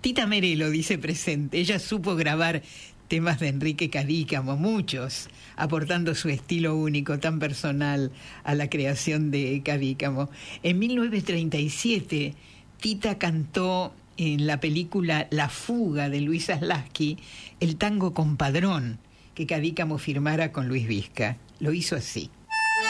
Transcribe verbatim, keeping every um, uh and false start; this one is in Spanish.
Tita Merelo dice presente. Ella supo grabar temas de Enrique Cadícamo, muchos, aportando su estilo único, tan personal, a la creación de Cadícamo. En mil novecientos treinta y siete, Tita cantó en la película La fuga de Luis Zaslavsky el tango Compadrón, que Cadícamo firmara con Luis Vizca. Lo hizo así.